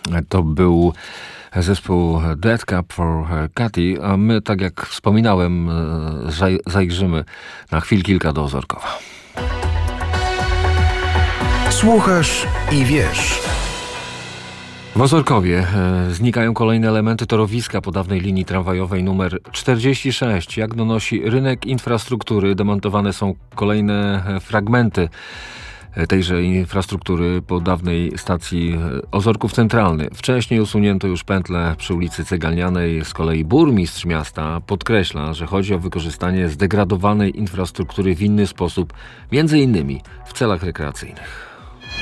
To był zespół Dead Cup for Katy, a my, tak jak wspominałem, zajrzymy na chwil kilka do Ozorkowa. Słuchasz i wiesz. W Ozorkowie znikają kolejne elementy torowiska po dawnej linii tramwajowej numer 46. Jak donosi rynek infrastruktury, demontowane są kolejne fragmenty tejże infrastruktury po dawnej stacji Ozorków Centralny. Wcześniej usunięto już pętlę przy ulicy Cegalnianej. Z kolei burmistrz miasta podkreśla, że chodzi o wykorzystanie zdegradowanej infrastruktury w inny sposób, między innymi w celach rekreacyjnych.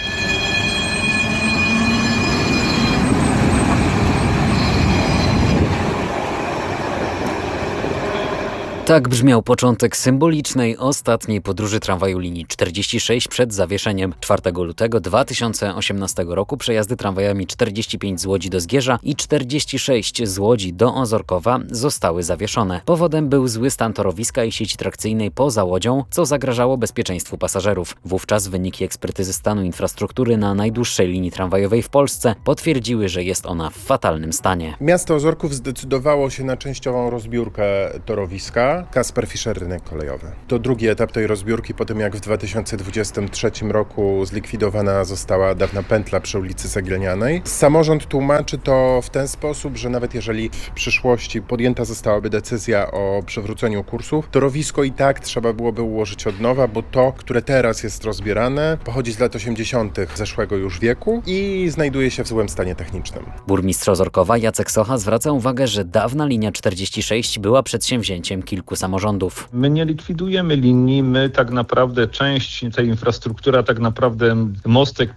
Tak brzmiał początek symbolicznej, ostatniej podróży tramwaju linii 46 przed zawieszeniem. 4 lutego 2018 roku przejazdy tramwajami 45 z Łodzi do Zgierza i 46 z Łodzi do Ozorkowa zostały zawieszone. Powodem był zły stan torowiska i sieci trakcyjnej poza Łodzią, co zagrażało bezpieczeństwu pasażerów. Wówczas wyniki ekspertyzy stanu infrastruktury na najdłuższej linii tramwajowej w Polsce potwierdziły, że jest ona w fatalnym stanie. Miasto Ozorków zdecydowało się na częściową rozbiórkę torowiska. Kasper Fischer, rynek kolejowy. To drugi etap tej rozbiórki po tym, jak w 2023 roku zlikwidowana została dawna pętla przy ulicy Cegielnianej. Samorząd tłumaczy to w ten sposób, że nawet jeżeli w przyszłości podjęta zostałaby decyzja o przywróceniu kursów, torowisko i tak trzeba byłoby ułożyć od nowa, bo to, które teraz jest rozbierane, pochodzi z lat 80. zeszłego już wieku i znajduje się w złym stanie technicznym. Burmistrz Ozorkowa Jacek Socha zwraca uwagę, że dawna linia 46 była przedsięwzięciem kilku samorządów. My nie likwidujemy linii, my tak naprawdę część tej infrastruktury, tak naprawdę mostek,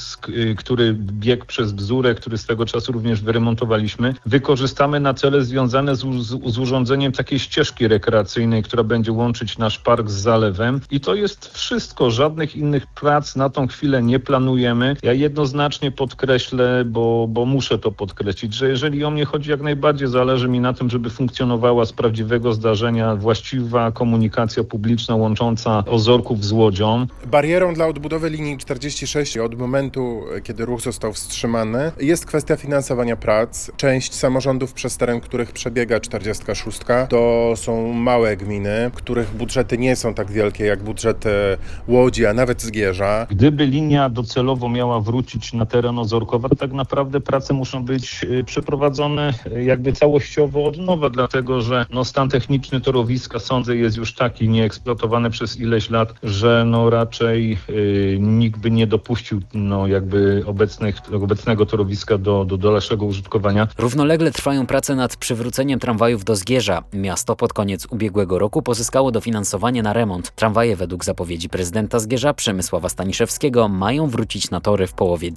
który biegł przez Bzurę, który swego czasu również wyremontowaliśmy, wykorzystamy na cele związane z urządzeniem takiej ścieżki rekreacyjnej, która będzie łączyć nasz park z zalewem i to jest wszystko. Żadnych innych prac na tą chwilę nie planujemy. Ja jednoznacznie podkreślę, bo muszę to podkreślić, że jeżeli o mnie chodzi, jak najbardziej zależy mi na tym, żeby funkcjonowała z prawdziwego zdarzenia właściwa komunikacja publiczna łącząca Ozorków z Łodzią. Barierą dla odbudowy linii 46 od momentu, kiedy ruch został wstrzymany, jest kwestia finansowania prac. Część samorządów, przez teren których przebiega 46, to są małe gminy, których budżety nie są tak wielkie jak budżety Łodzi, a nawet Zgierza. Gdyby linia docelowo miała wrócić na teren Ozorkowa, to tak naprawdę prace muszą być przeprowadzone jakby całościowo od nowa, dlatego że stan techniczny torowiska, sądzę, jest już taki nieeksploatowany przez ileś lat, że raczej nikt by nie dopuścił jakby obecnego torowiska do dalszego użytkowania. Równolegle trwają prace nad przywróceniem tramwajów do Zgierza. Miasto pod koniec ubiegłego roku pozyskało dofinansowanie na remont. Tramwaje według zapowiedzi prezydenta Zgierza Przemysława Staniszewskiego mają wrócić na tory w połowie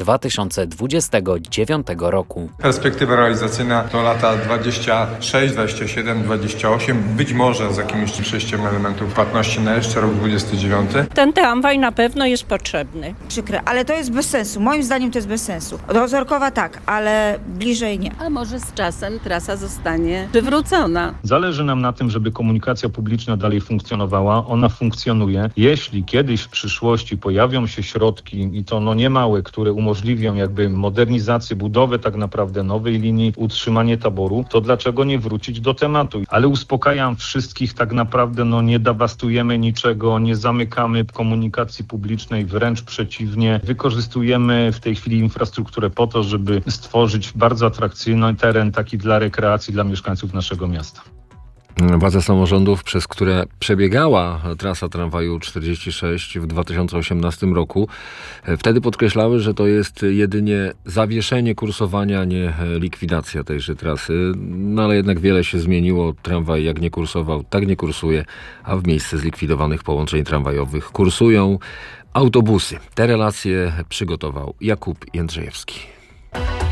2029 roku. Perspektywa realizacyjna to lata 26, 27, 28, być może z jakimś przejściem elementów płatności na jeszcze rok 29. Ten tramwaj na pewno jest potrzebny. Przykre, ale to jest bez sensu. Moim zdaniem to jest bez sensu. Do Ozorkowa tak, ale bliżej nie. A może z czasem trasa zostanie przywrócona. Zależy nam na tym, żeby komunikacja publiczna dalej funkcjonowała. Ona funkcjonuje. Jeśli kiedyś w przyszłości pojawią się środki i to niemałe, które umożliwią jakby modernizację, budowę tak naprawdę nowej linii, utrzymanie taboru, to dlaczego nie wrócić do tematu? Ale uspokajam wszystkich, tak naprawdę nie dewastujemy niczego, nie zamykamy komunikacji publicznej, wręcz przeciwnie. Wykorzystujemy w tej chwili infrastrukturę po to, żeby stworzyć bardzo atrakcyjny teren taki dla rekreacji, dla mieszkańców naszego miasta. Władze samorządów, przez które przebiegała trasa tramwaju 46 w 2018 roku, wtedy podkreślały, że to jest jedynie zawieszenie kursowania, nie likwidacja tejże trasy. Ale jednak wiele się zmieniło. Tramwaj jak nie kursował, tak nie kursuje, a w miejsce zlikwidowanych połączeń tramwajowych kursują autobusy. Te relacje przygotował Jakub Jędrzejewski.